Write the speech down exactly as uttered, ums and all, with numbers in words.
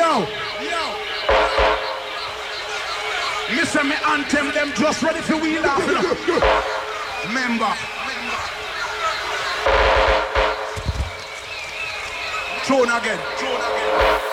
Yo, yo. Mister me anthem them just ready for we laughing. Member. Tune again. Tune again.